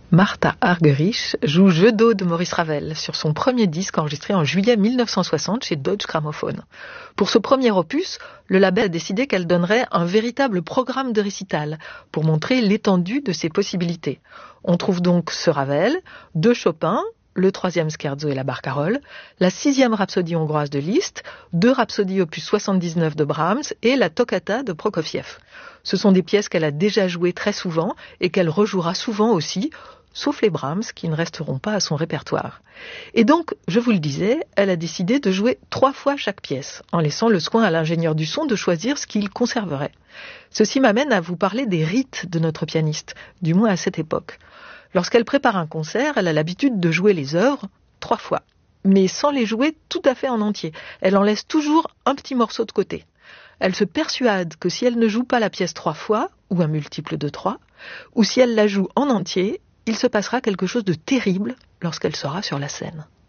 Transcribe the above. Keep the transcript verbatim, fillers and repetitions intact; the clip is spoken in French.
Martha Argerich joue Jeux d'eau de Maurice Ravel sur son premier disque enregistré en juillet mille neuf cent soixante chez Deutsche Grammophon. Pour ce premier opus, le label a décidé qu'elle donnerait un véritable programme de récital pour montrer l'étendue de ses possibilités. On trouve donc ce Ravel, deux Chopin, le troisième scherzo et la barcarolle, la sixième rhapsodie hongroise de Liszt, deux rhapsodies opus soixante-dix-neuf de Brahms et la toccata de Prokofiev. Ce sont des pièces qu'elle a déjà jouées très souvent et qu'elle rejouera souvent aussi, sauf les Brahms qui ne resteront pas à son répertoire. Et donc, je vous le disais, elle a décidé de jouer trois fois chaque pièce, en laissant le soin à l'ingénieur du son de choisir ce qu'il conserverait. Ceci m'amène à vous parler des rites de notre pianiste, du moins à cette époque. Lorsqu'elle prépare un concert, elle a l'habitude de jouer les œuvres trois fois, mais sans les jouer tout à fait en entier. Elle en laisse toujours un petit morceau de côté. Elle se persuade que si elle ne joue pas la pièce trois fois, ou un multiple de trois, ou si elle la joue en entier, il se passera quelque chose de terrible lorsqu'elle sera sur la scène.